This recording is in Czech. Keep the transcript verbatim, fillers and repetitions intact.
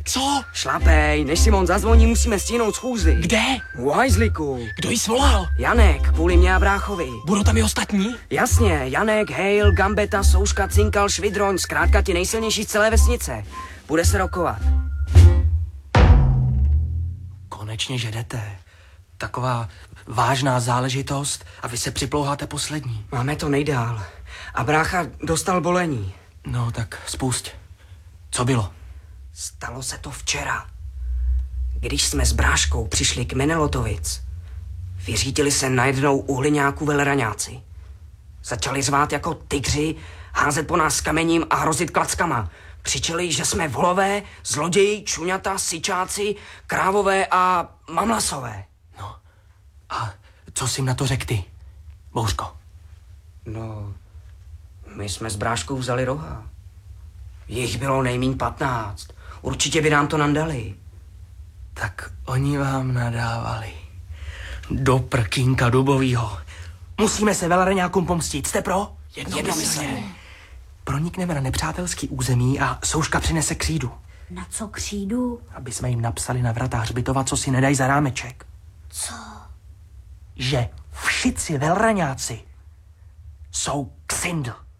Co? Šlapej, než Simon zazvoní, musíme stihnout schůzi. Kde? U hajzlíku. Kdo jí svolal? Janek, kvůli mě a bráchovi. Budou tam i ostatní? Jasně, Janek, Hejl, Gambeta, Souška, Cinkal, Švidroň, zkrátka ti nejsilnější z celé vesnice. Bude se rokovat. Konečně, že jdete. Taková vážná záležitost a vy se připlouháte poslední. Máme to nejdál. A brácha dostal bolení. No tak spust. Co bylo? Stalo se to včera. Když jsme s bráškou přišli k Menelotovic, vyřítili se najednou u hliňáku velraňáci. Začali řvát jako tygři, házet po nás kamením a hrozit klackama. Křičeli, že jsme volové, zloději, čuňata, syčáci, krávové a mamlasové. No a co jsi jim na to řekl ty, Bouřko? No, my jsme s bráškou vzali roha. Jich bylo nejmíň patnáct. Určitě by nám to nandali. Tak oni vám nadávali. Do prkínka dubovýho. Musíme se velraňákům pomstit. Jste pro? Jednomyslně. Pronikneme na nepřátelský území a Souška přinese křídu. Na co křídu? Aby jsme jim napsali na vrata hřbitova, co si nedají za rámeček. Co? Že všici velraňáci jsou ksindl.